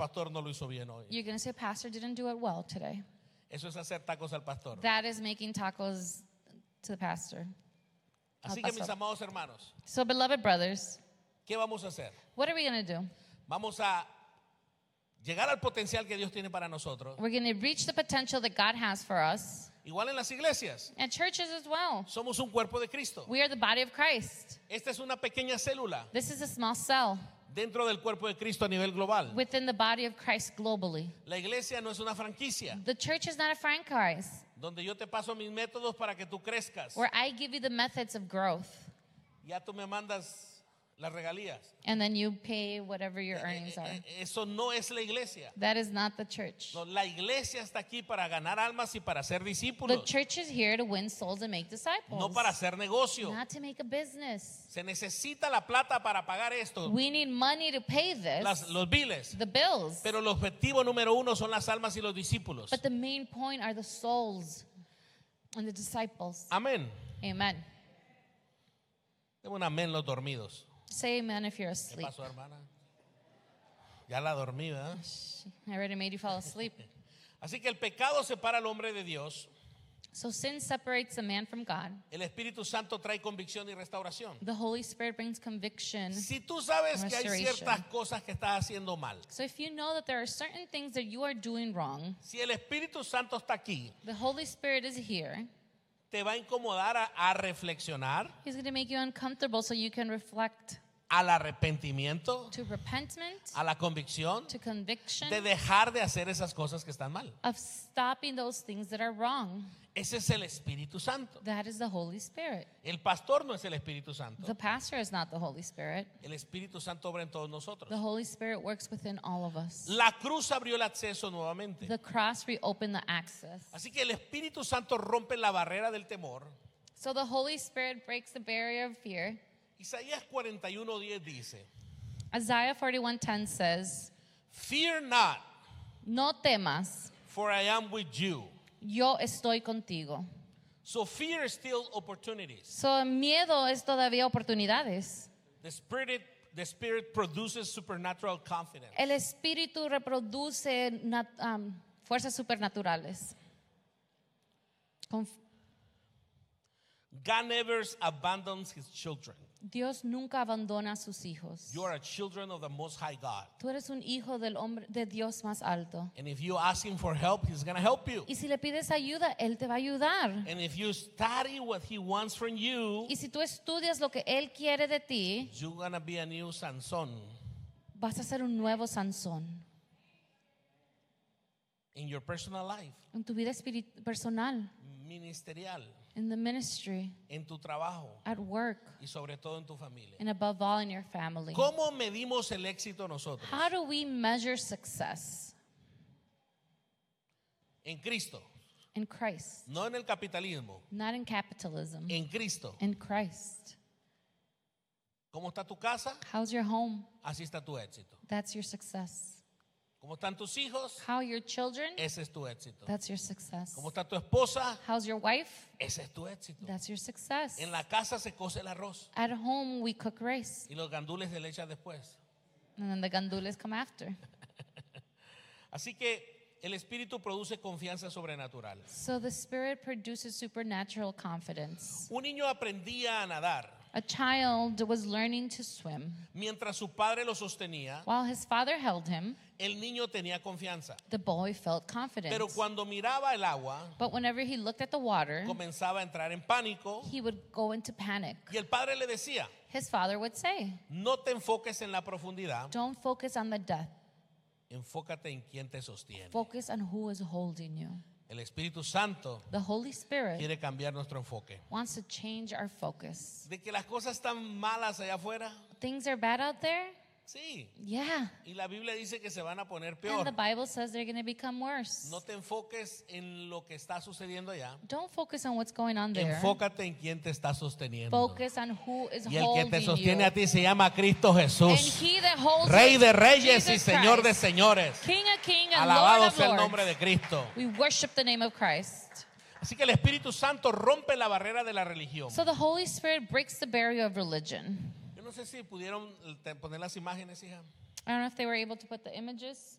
pastor no lo hizo bien hoy. You're going to say, Pastor didn't do it well today. Eso es hacer tacos al pastor. That is making tacos to the pastor. Así que mis amados hermanos, So, beloved brothers, ¿qué vamos a hacer? what are we going to do? Vamos a llegar al potencial que Dios tiene para nosotros. We're going to reach the potential that God has for us. Igual en las iglesias. And churches as well. Somos un cuerpo de Cristo. We are the body of Christ. Esta es una pequeña célula This is a small cell dentro del cuerpo de Cristo a nivel global. within the body of Christ globally. La iglesia no es una franquicia The church is not a franchise donde yo te paso mis métodos para que tú crezcas. where I give you the methods of growth Ya tú me mandas las regalías. and then you pay whatever your earnings are. Eso no es la iglesia. That is not the church. No, la iglesia está aquí para ganar almas y para ser The discípulos, church is here to win souls and make disciples, no para hacer negocio. not to make a business. Se necesita la plata para pagar esto, We need money to pay this, los biles. the bills. Pero el objetivo número uno son las almas y los discípulos. But the main point are the souls and the disciples. Amén. Amen. Deme un amén los dormidos. Say amen if you're ¿Qué asleep. pasó, hermana? Ya la dormí, ¿verdad? I already made you fall asleep. Así que el pecado separa al hombre de Dios. So sin separates a man from God. El Espíritu Santo trae convicción y restauración. The Holy Spirit brings conviction. Si tú sabes que hay Restoration. ciertas cosas que estás haciendo mal, So if you know that there are certain things that you are doing wrong, si el Espíritu Santo está aquí, the Holy Spirit is here. te va a incomodar a reflexionar, He's going to make you uncomfortable so you can reflect al arrepentimiento, to repentment, a la convicción to conviction, de dejar de hacer esas cosas que están mal. of stopping those things that are wrong. Ese es el Espíritu Santo. That is the Holy Spirit. El pastor no es el Espíritu Santo. The pastor is not the Holy Spirit. El Espíritu Santo obra en todos nosotros. The Holy Spirit works within all of us. La cruz abrió el acceso nuevamente. The cross reopened the access. Así que el Espíritu Santo rompe la barrera del temor. So the Holy Spirit breaks the barrier of fear. Isaías 41:10 dice, Isaiah 41:10 says, Fear not, no temas, for I am with you. yo estoy contigo. So fear is still opportunities. So miedo es todavía oportunidades. The Spirit produces supernatural confidence. El Espíritu reproduce fuerzas supernaturales. God never abandons his children. Dios nunca abandona a sus hijos. You are a children of the Most High God. Tú eres un hijo del hombre, de Dios más alto. And if you ask him for help, he's going to help you. Y si le pides ayuda, Él te va a ayudar. And if you study what he wants from you, Y si tú estudias lo que Él quiere de ti, you're going to be a new Sansón vas a ser un nuevo Sansón in your personal life, en tu vida personal, ministerial, in the ministry, en tu trabajo at work, y sobre todo en tu familia. and above all in your family. ¿Cómo medimos el éxito nosotros? How do we measure success? En Cristo, In Christ, no en el capitalismo, not in capitalism, en Cristo. in Christ. ¿Cómo está tu casa? How's your home? Así está tu éxito. That's your success. ¿Cómo están tus hijos? How are your children? Ese es tu éxito. That's your success. ¿Cómo está tu esposa? How's your wife? Ese es tu éxito. That's your success. En la casa se cose el arroz At home, we cook rice, y los gandules se le echan después. and then the gandules come after. Así que el Espíritu produce confianza sobrenatural. So the Spirit produces supernatural confidence. Un niño aprendía a nadar A child was learning to swim. mientras su padre lo sostenía. While his father held him, El niño tenía confianza. the boy felt confident. Pero cuando miraba el agua, But whenever he looked at the water, comenzaba a entrar en pánico he would go into panic. y el padre le decía, His father would say, no te enfoques en la profundidad, don't focus on the depth. enfócate en quien te sostiene. Focus on who is holding you. El Espíritu Santo The Holy Spirit quiere cambiar nuestro enfoque. wants to change our focus. De que las cosas están malas allá afuera, Things are bad out there? sí. Yeah. Y la Biblia dice que se van a poner And peor. the Bible says they're going to become worse. No te enfoques en lo que está sucediendo allá. Don't focus on what's going on there. Enfócate en quien te está sosteniendo. Focus on who is Y el que holding te sostiene a you. ti se llama Cristo And Jesús, he that holds Rey you de is reyes y Jesus Señor de Christ, señores. King of kings and Alabado Lord of sea el nombre de lords. Cristo. We worship the name of Christ. Así que el Espíritu Santo rompe la barrera de la religión. So the Holy Spirit breaks the barrier of religion. Yo no sé si pudieron poner las imágenes, hija. I don't know if they were able to put the images.